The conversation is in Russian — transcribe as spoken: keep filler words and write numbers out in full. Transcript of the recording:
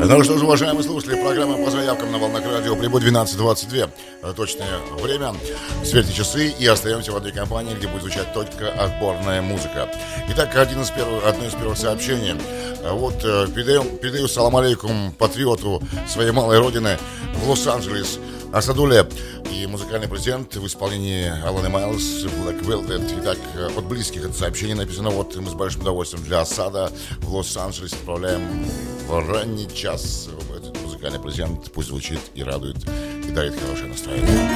Ну что ж, уважаемые слушатели, программа по заявкам на волнах радио прибудет двенадцать двадцать два. Точное время. Сверьте часы и остаемся в одной компании, где будет звучать только отборная музыка. Итак, один из первых, одно из первых сообщений. Вот передаю, передаю салам алейкум патриоту своей малой родины в Лос-Анджелес Асадуле. И музыкальный презент в исполнении Аланы Майлз Black Velvet. Итак, от близких это сообщение написано. Вот мы с большим удовольствием для Асада в Лос-Анджелес отправляем в ранний час этот музыкальный презент. Пусть звучит и радует, и дарит хорошее настроение.